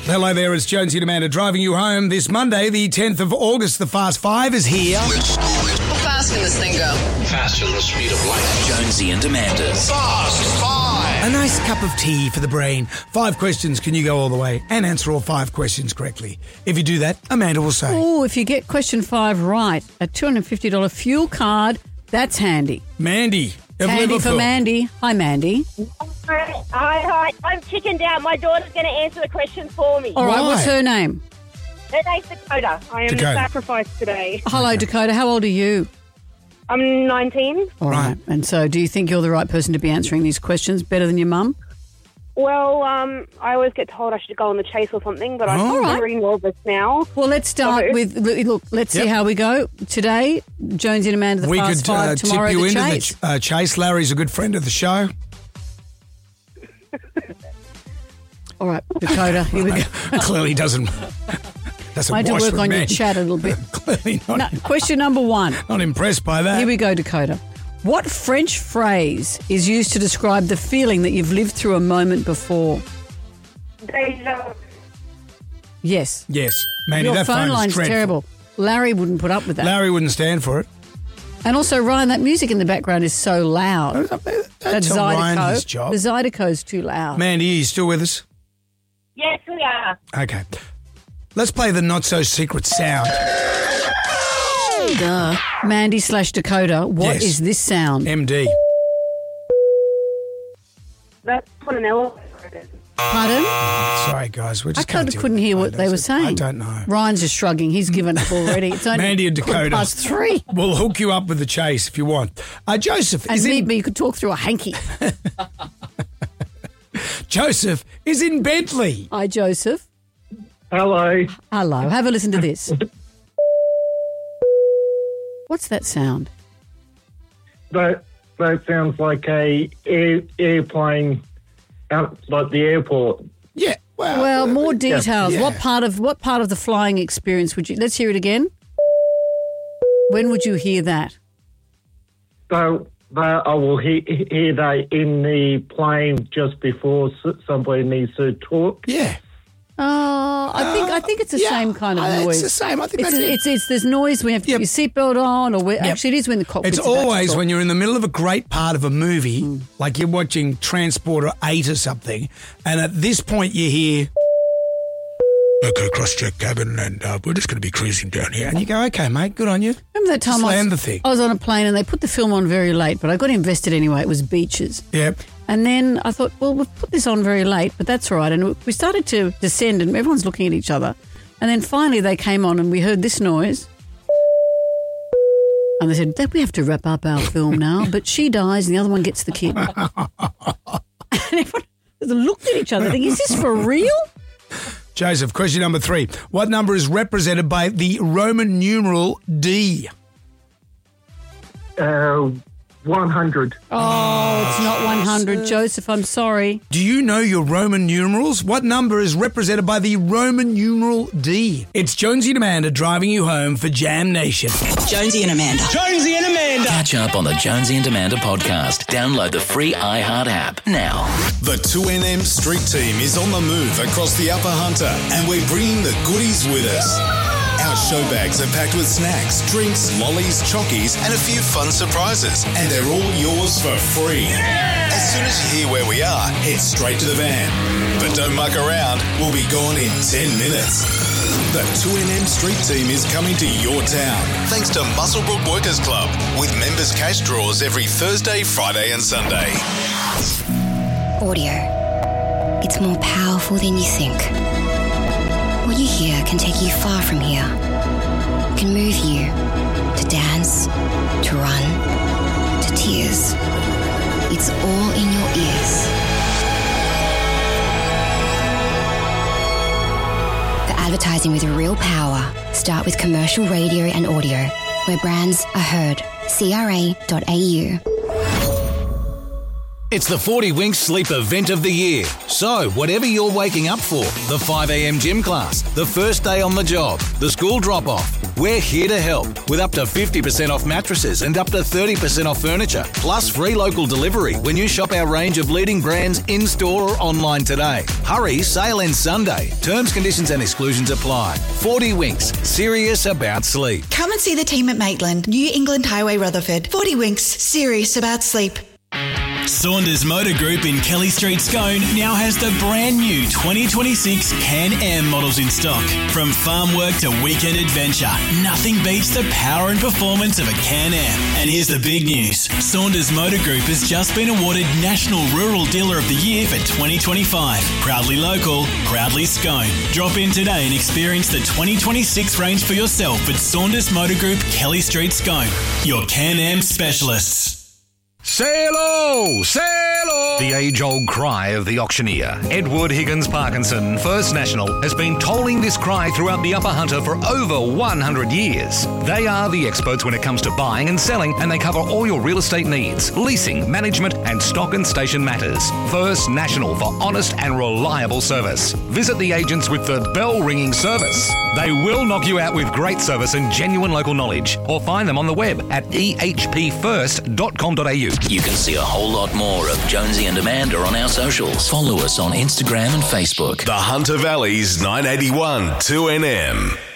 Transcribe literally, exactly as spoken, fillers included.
Hello there, it's Jonesy and Amanda driving you home this Monday, the tenth of August. The Fast Five is here. How fast can this thing go? Faster than the speed of light. Jonesy and Amanda's Fast Five. A nice cup of tea for the brain. Five questions, can you go all the way and answer all five questions correctly? If you do that, Amanda will say. Oh, if you get question five right, a two hundred fifty dollars fuel card, that's handy. Mandy of Handy Liverpool. for Mandy. Hi, Mandy. Hi, hi. I'm chickened out. My daughter's going to answer the question for me. All right, Why? what's her name? Her name's Dakota. I am Dakota. the sacrifice today. Hello, Dakota. How old are you? I'm nineteen. All right. Right. And so do you think you're the right person to be answering these questions better than your mum? Well, um, I always get told I should go on the chase or something, but I'm Oh. not reading all this now. Well, let's start So- with, look, let's see Yep. how we go. Today, Jonesy and Amanda, the We Fast could Five. uh, Tomorrow, tip you the into Chase. the ch- uh, chase. Larry's a good friend of the show. All right, Dakota, here we go. Clearly doesn't, doesn't I had to wash work with on your men. chat a little bit. Clearly not, No, question number one. not impressed by that. Here we go, Dakota. What French phrase is used to describe the feeling that you've lived through a moment before? Deja. Yes. Yes. Mandy, Your that phone phone line's is dreadful. terrible. Larry wouldn't put up with that. Larry wouldn't stand for it. And also, Ryan, that music in the background is so loud. Don't That tell Ryan his Zydeco. job. The Zydeco's too loud. Mandy, are you still with us? Yes, we are. Okay. Let's play the not-so-secret sound. Duh. Mandy slash Dakota, what Yes. is this sound? M D. That's what an elevator is. Pardon? Sorry, guys. We I just kind can't of deal couldn't with hear it. what they were saying. I don't know. Ryan's just shrugging. He's given up already. It's only Mandy and quarter Dakota. past three. We'll hook you up with the chase if you want. Uh, Joseph And is need in me, you could talk through a hanky. Joseph is in Bentley. Hi, Joseph. Hello. Hello. Have a listen to this. What's that sound? That that sounds like a air, airplane out like the airport. Yeah. Well, Well, uh, more details. yeah. What part of what part of the flying experience would you? Let's hear it again. When would you hear that? So that I will hear, hear that in the plane just before s- somebody needs to talk. Yeah. Oh, I think I think it's the yeah, same kind of uh, it's noise. the same. I think It's, that's it. it's, it's there's noise when you have to Yep. put your seatbelt on, or when, actually it is when the cockpit's It's about to always talk. when you're in the middle of a great part of a movie, Mm. like you're watching Transporter eight or something, and at this point you hear, okay, cross-check cabin, and uh, we're just going to be cruising down here. And you go, okay, mate, good on you. Remember that time Just I land was, the thing. I was on a plane and they put the film on very late, but I got invested anyway. It was Beaches. Yep. And then I thought, well, we've put this on very late, but that's all right. And we started to descend and everyone's looking at each other. And then finally they came on and we heard this noise. And they said, "That we have to wrap up our film now, but she dies and the other one gets the kid." And everyone looked at each other thinking, is this for real? Joseph, question number three. What number is represented by the Roman numeral D? Uh, one hundred. Oh, it's not one hundred. Joseph, I'm sorry. Do you know your Roman numerals? What number is represented by the Roman numeral D? It's Jonesy and Amanda driving you home for Jam Nation. Jonesy and Amanda. Jonesy and Amanda. Catch up on the Jonesy and Amanda podcast. Download the free iHeart app now. The two N M Street Team is on the move across the Upper Hunter, and we're bringing the goodies with us. Our show bags are packed with snacks, drinks, lollies, chockies, and a few fun surprises, and they're all yours for free. As soon as you hear where we are, head straight to the van. But don't muck around, we'll be gone in ten minutes. The two N M Street Team is coming to your town, thanks to Muswellbrook Workers Club, with members' cash draws every Thursday, Friday and Sunday. Audio. It's more powerful than you think. What you hear can take you far from here. It can move you to dance, to run, to tears. It's all in your ears. The advertising with real power. Start with commercial radio and audio, where brands are heard. C R A dot A U. It's the forty Winks Sleep event of the year. So, whatever you're waking up for, the five a.m. gym class, the first day on the job, the school drop-off, We're here to help with up to fifty percent off mattresses and up to thirty percent off furniture, plus free local delivery when you shop our range of leading brands in-store or online today. Hurry, sale ends Sunday. Terms, conditions and exclusions apply. forty Winks, serious about sleep. Come and see the team at Maitland, New England Highway, Rutherford. forty Winks, serious about sleep. Saunders Motor Group in Kelly Street, Scone now has the brand new twenty twenty-six Can-Am models in stock. From farm work to weekend adventure, nothing beats the power and performance of a Can-Am. And here's the big news. Saunders Motor Group has just been awarded National Rural Dealer of the Year for twenty twenty-five. Proudly local, proudly Scone. Drop in today and experience the twenty twenty-six range for yourself at Saunders Motor Group, Kelly Street, Scone. Your Can-Am specialists. Sail-o! Sail-o! The age-old cry of the auctioneer. Edward Higgins Parkinson, First National, has been tolling this cry throughout the Upper Hunter for over one hundred years. They are the experts when it comes to buying and selling, and they cover all your real estate needs, leasing, management, and stock and station matters. First National for honest and reliable service. Visit the agents with the bell-ringing service. They will knock you out with great service and genuine local knowledge, or find them on the web at e h p first dot com dot a u. You can see a whole lot more of Jonesy and Amanda on our socials. Follow us on Instagram and Facebook. The Hunter Valley's nine eighty-one two N M.